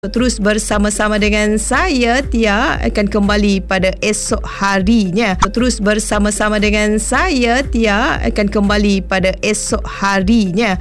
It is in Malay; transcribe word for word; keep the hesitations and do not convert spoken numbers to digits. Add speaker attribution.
Speaker 1: Terus bersama-sama dengan saya, Tia, akan kembali pada esok harinya. Terus bersama-sama dengan saya, Tia, akan kembali pada esok harinya.